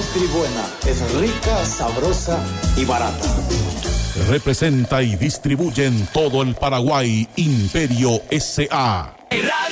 Nutribuena, es rica, sabrosa y barata. Representa y distribuye en todo el Paraguay Imperio S.A.